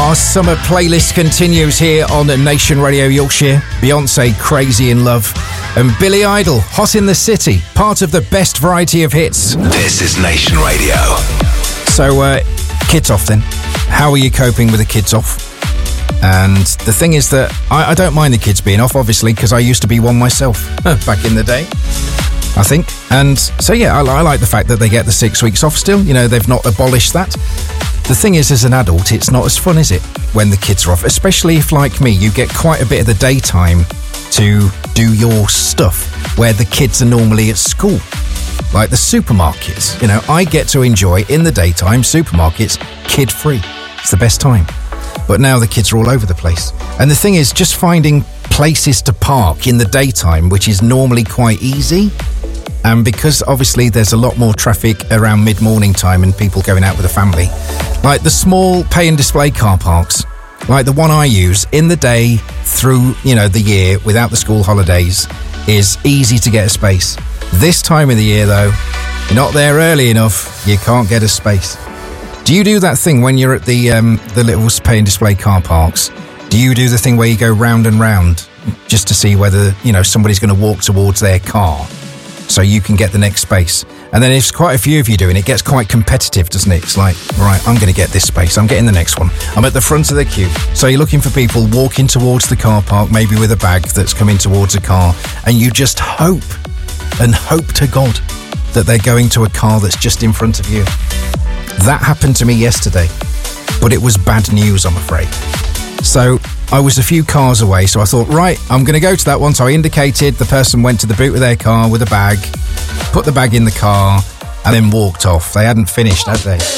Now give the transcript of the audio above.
Our summer playlist continues here on Nation Radio Yorkshire. Beyoncé, Crazy in Love, and Billy Idol, Hot in the City, part of the best variety of hits. This is Nation Radio. So, kids off then. How are you coping with the kids off? And the thing is that I don't mind the kids being off, obviously, because I used to be one myself back in the day, I think. And so, yeah, I like the fact that they get the 6 weeks off still. You know, they've not abolished that. The thing is, as an adult, it's not as fun, is it, when the kids are off? Especially if, like me, you get quite a bit of the daytime to do your stuff, where the kids are normally at school. Like the supermarkets. You know, I get to enjoy, in the daytime, supermarkets, kid-free. It's the best time. But now the kids are all over the place. And the thing is, just finding places to park in the daytime, which is normally quite easy. And because obviously there's a lot more traffic around mid-morning time and people going out with a family, like the small pay and display car parks, like the one I use in the day through, you know, the year without the school holidays, is easy to get a space. This time of the year, though, you're not there early enough, you can't get a space. Do you do that thing when you're at the little pay and display car parks? Do you do the thing where you go round and round just to see whether, you know, somebody's going to walk towards their car so you can get the next space? And then if quite a few of you do, and it gets quite competitive, doesn't it? It's like, right, I'm going to get this space, I'm getting the next one. I'm at the front of the queue. So you're looking for people walking towards the car park, maybe with a bag that's coming towards a car, and you just hope and hope to God that they're going to a car that's just in front of you. That happened to me yesterday, but it was bad news, I'm afraid. So I was a few cars away, so I thought, right, I'm going to go to that one. So I indicated, the person went to the boot of their car with a bag, put the bag in the car, and then walked off. They hadn't finished, had they?